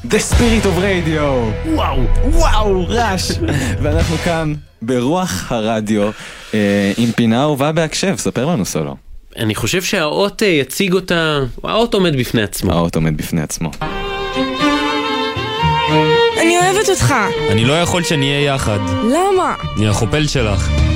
The Spirit of Radio. וואו, רש. ואנחנו כאן ברוח הרדיו עם פינה אהובה בהקשב. ספר לנו סולו. אני חושב שהאות יציג אותה, האות עומד בפני עצמו. האות עומד בפני עצמו. אני אוהבת אותך. אני לא יכול שנהיה יחד. למה? אני החופל שלך.